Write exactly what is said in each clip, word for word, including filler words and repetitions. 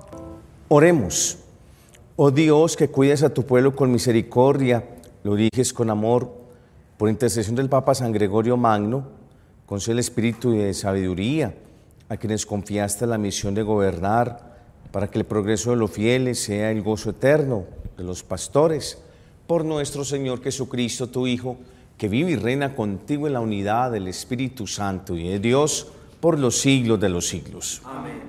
Oremos. Oh Dios, que cuidas a tu pueblo con misericordia, lo diriges con amor, por intercesión del Papa San Gregorio Magno, concede el espíritu de sabiduría a quienes confiaste la misión de gobernar, para que el progreso de los fieles sea el gozo eterno de los pastores, por nuestro Señor Jesucristo, tu Hijo, que vive y reina contigo en la unidad del Espíritu Santo y de Dios por los siglos de los siglos. Amén.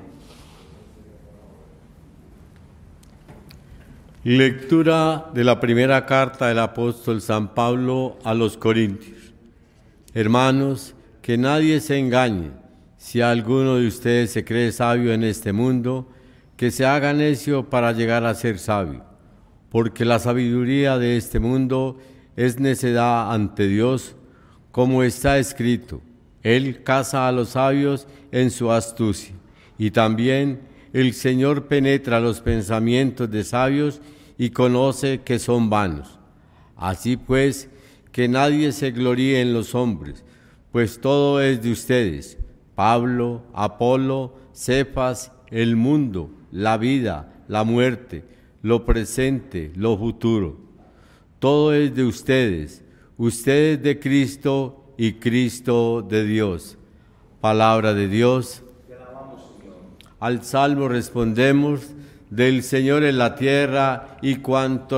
Lectura de la primera carta del apóstol San Pablo a los Corintios. Hermanos, que nadie se engañe. Si alguno de ustedes se cree sabio en este mundo, que se haga necio para llegar a ser sabio, porque la sabiduría de este mundo es necedad ante Dios, como está escrito: Él caza a los sabios en su astucia, y también el Señor penetra los pensamientos de sabios y conoce que son vanos. Así pues, que nadie se gloríe en los hombres, pues todo es de ustedes: Pablo, Apolo, Cefas, el mundo, la vida, la muerte, lo presente, lo futuro. Todo es de ustedes, ustedes de Cristo y Cristo de Dios. Palabra de Dios. Te alabamos, Señor. Al salmo respondemos: del Señor es la tierra y cuanto